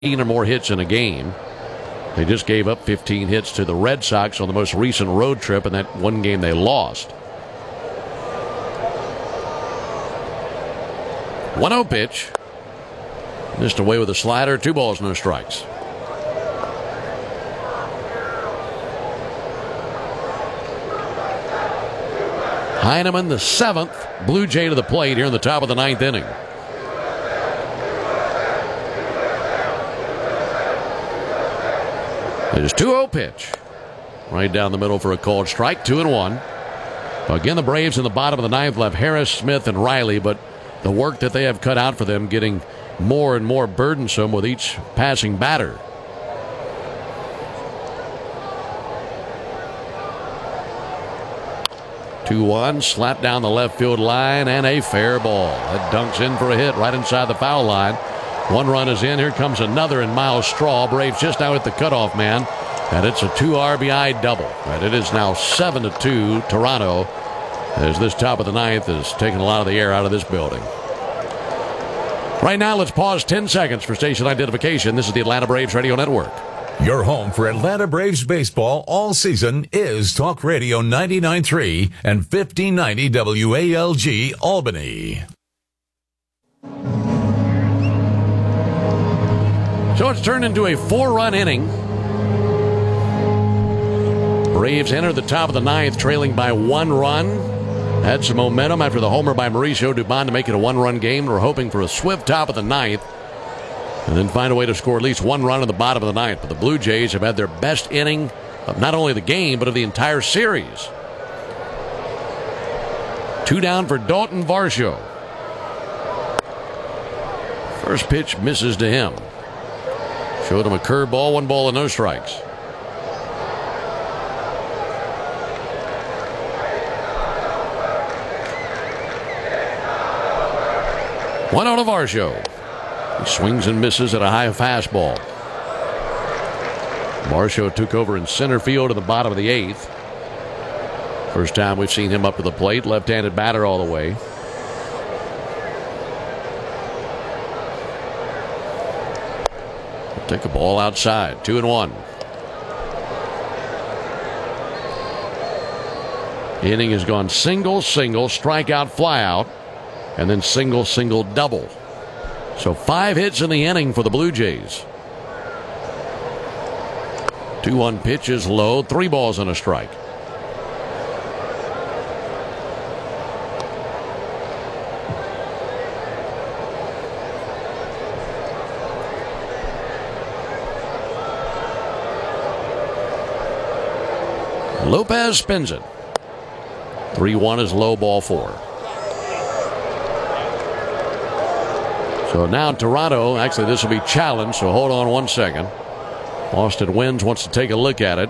or more hits in a game. They just gave up 15 hits to the Red Sox on the most recent road trip in that one game they lost. 1-0 pitch. Missed away with a slider. 2 balls, no strikes. Heineman, the 7th Blue Jay to the plate here in the top of the 9th inning. There's 2-0 pitch. Right down the middle for a called strike. 2-1. Again, the Braves in the bottom of the 9th left Harris, Smith, and Riley, but the work that they have cut out for them getting more and more burdensome with each passing batter. Two one, slap down the left field line, and a fair ball. That dunks in for a hit right inside the foul line. 1 run is in. Here comes another in Miles Straw. Braves just now at the cutoff man, and it's a 2 RBI double. And it is now 7-2 Toronto, as this top of the 9th is taking a lot of the air out of this building. Right now, let's pause 10 seconds for station identification. This is the Atlanta Braves Radio Network. Your home for Atlanta Braves baseball all season is Talk Radio 99.3 and 1590 WALG Albany. So it's turned into a 4-run inning. Braves enter the top of the 9th trailing by 1 run. Had some momentum after the homer by Mauricio Dubon to make it a 1-run game. We're hoping for a swift top of the 9th and then find a way to score at least 1 run in the bottom of the 9th. But the Blue Jays have had their best inning of not only the game, but of the entire series. 2 down for Dalton Varsho. First pitch misses to him. Showed him a curveball, 1 ball and no strikes. One out of Varsho. He swings and misses at a high fastball. Varsho took over in center field in the bottom of the 8th. First time we've seen him up to the plate. Left-handed batter all the way. Take a ball outside. 2-1. Inning has gone single, single, strikeout, flyout, and then single, single, double. So 5 hits in the inning for the Blue Jays. 2-1 pitch is low. 3 balls and a strike. Lopez spins it. 3-1 is low, ball 4. So now Toronto, actually this will be challenged, so hold on 1 second. Austin Wynns wants to take a look at it.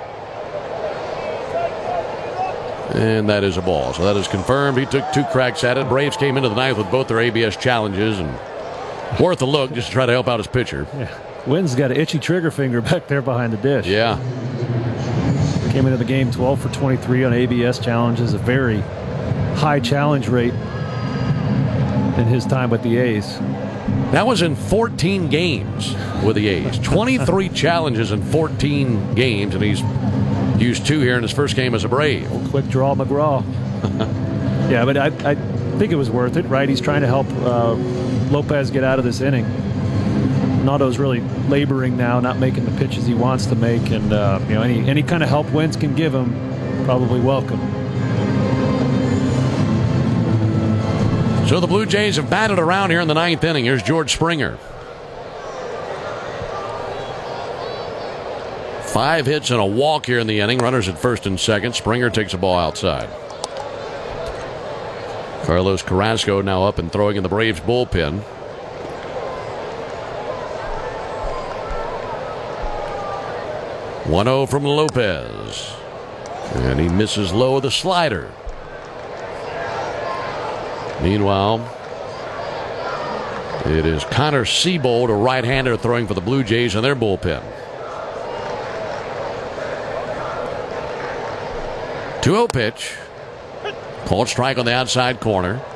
And that is a ball. So that is confirmed. He took 2 cracks at it. Braves came into the 9th with both their ABS challenges, and worth a look just to try to help out his pitcher. Yeah. Wynns got an itchy trigger finger back there behind the dish. Yeah. Came into the game 12 for 23 on ABS challenges, a very high challenge rate in his time with the A's. That was in 14 games with the A's. 23 challenges in 14 games, and he's used 2 here in his first game as a Brave. Quick draw McGraw. Yeah, but I think it was worth it, right? He's trying to help Lopez get out of this inning. Notto's really laboring now, not making the pitches he wants to make, and any kind of help Wentz can give him, probably welcome. So the Blue Jays have batted around here in the 9th inning. Here's George Springer. 5 hits and a walk here in the inning. Runners at first and second. Springer takes a ball outside. Carlos Carrasco now up and throwing in the Braves bullpen. One-0 from Lopez. And he misses low with a slider. Meanwhile, it is Connor Seabold, a right-hander, throwing for the Blue Jays in their bullpen. 2-0 pitch. Called strike on the outside corner.